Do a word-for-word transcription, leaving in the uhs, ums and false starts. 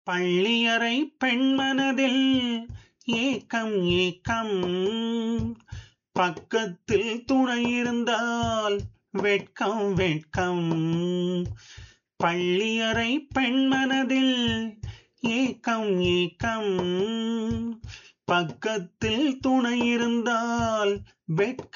பள்ளியறை பெண்மனதில் ஏக்கம் ஏக்கம் பக்கத்தில் துணை இருந்தால் வெட்கம் வெட்கம் பள்ளியறை பெண்மனதில் ஏக்கம் ஏக்கம் பக்கத்தில் துணை இருந்தால் வெட்கம்